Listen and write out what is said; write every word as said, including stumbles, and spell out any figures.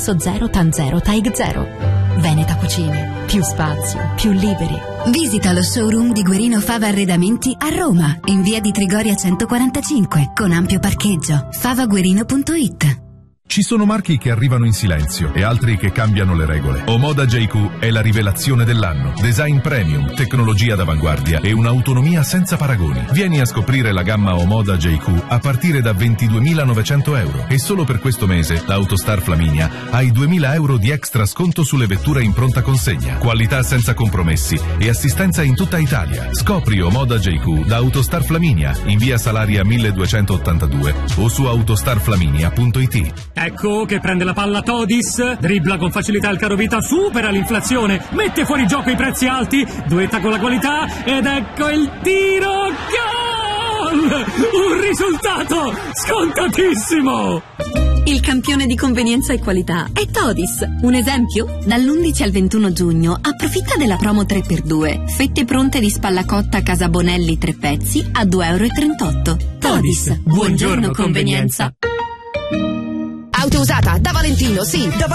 Rosso Zero Tanzero Taig Zero. Veneta Cucine, più spazio, più liberi. Visita lo showroom di Guerino Fava Arredamenti a Roma, in via di Trigoria centoquarantacinque, con ampio parcheggio. favaguerino punto it. Ci sono marchi che arrivano in silenzio e altri che cambiano le regole. Omoda J Q è la rivelazione dell'anno. Design premium, tecnologia d'avanguardia e un'autonomia senza paragoni. Vieni a scoprire la gamma Omoda J Q a partire da ventiduemilanovecento euro. E solo per questo mese da Autostar Flaminia hai duemila euro di extra sconto sulle vetture in pronta consegna. Qualità senza compromessi e assistenza in tutta Italia. Scopri Omoda J Q da Autostar Flaminia in via Salaria milleduecentottantadue o su autostar flaminia punto it. Ecco che prende la palla Todis, dribbla con facilità il carovita, supera l'inflazione, mette fuori gioco i prezzi alti, duetta con la qualità ed ecco il tiro, gol! Un risultato scontatissimo! Il campione di convenienza e qualità è Todis. Un esempio? Dall'undici al ventuno giugno approfitta della promo tre per due. Fette pronte di spalla cotta Casa Bonelli tre pezzi a due e trentotto euro. Todis, buongiorno convenienza. Auto usata da Valentino, sì, da Valentino.